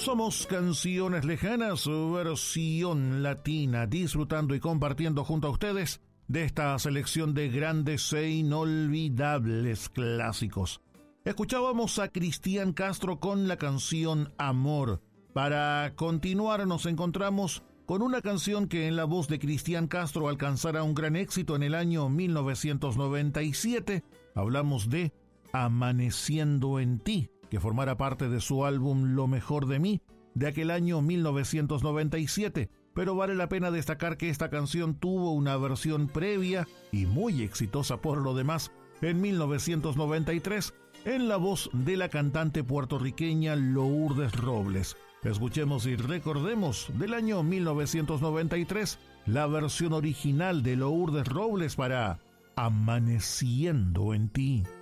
Somos Canciones Lejanas, versión latina, disfrutando y compartiendo junto a ustedes de esta selección de grandes e inolvidables clásicos. Escuchábamos a Cristian Castro con la canción Amor. Para continuar nos encontramos con una canción que en la voz de Cristian Castro alcanzará un gran éxito en el año 1997. Hablamos de Amaneciendo en ti, que formará parte de su álbum Lo Mejor de Mí, de aquel año 1997. Pero vale la pena destacar que esta canción tuvo una versión previa y muy exitosa por lo demás en 1993, en la voz de la cantante puertorriqueña Lourdes Robles. Escuchemos y recordemos del año 1993 la versión original de Lourdes Robles para Amaneciendo en ti.